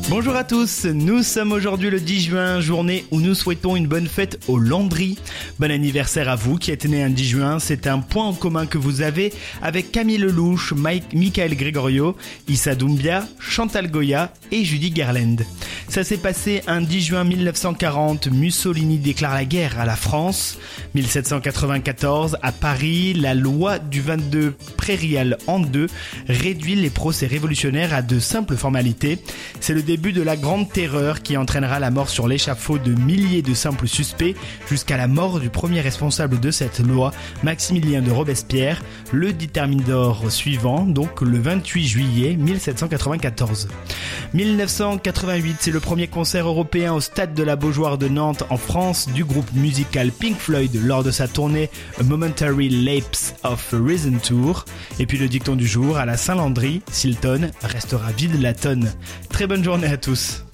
Bonjour à tous, nous sommes aujourd'hui le 10 juin, journée où nous souhaitons une bonne fête aux Landry. Bon anniversaire à vous qui êtes né un 10 juin, c'est un point en commun que vous avez avec Camille Lelouch, Michael Gregorio, Issa Doumbia, Chantal Goya et Judy Garland. Ça s'est passé un 10 juin 1940, Mussolini déclare la guerre à la France. 1794, à Paris, la loi du 22 prairial an 2 réduit les procès révolutionnaires à de simples formalités. C'est le début de la Grande Terreur qui entraînera la mort sur l'échafaud de milliers de simples suspects jusqu'à la mort du premier responsable de cette loi, Maximilien de Robespierre, le 10 Thermidor suivant, donc le 28 juillet 1794. 1988, c'est le premier concert européen au stade de la Beaujoire de Nantes en France du groupe musical Pink Floyd lors de sa tournée A Momentary Lapse of Reason Tour. Et puis le dicton du jour, à la Saint-Landry, Silton restera vide la tonne. Très bonne journée à tous.